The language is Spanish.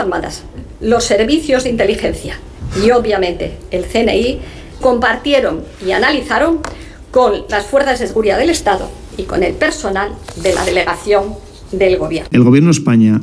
Armadas, los servicios de inteligencia y obviamente el CNI compartieron y analizaron con las fuerzas de seguridad del Estado y con el personal de la delegación del Gobierno. El Gobierno de España